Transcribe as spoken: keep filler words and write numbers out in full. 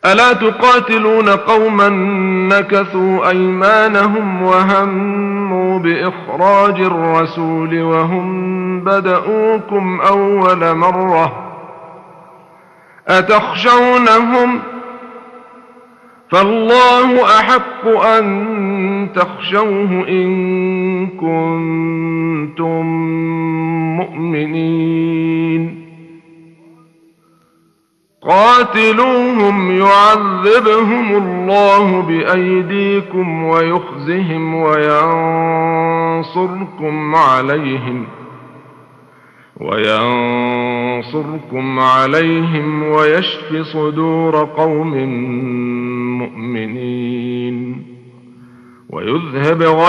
ألا تقاتلون قوما نكثوا أيمانهم وهموا بإخراج الرسول وهم بدؤوكم أول مرة أتخشونهم فالله أحق أن تخشوه إن كنتم مؤمنين قاتلوهم يعذبهم الله بأيديكم ويخزهم وينصركم عليهم وينصركم عليهم ويشف صدور قوم مؤمنين ويذهب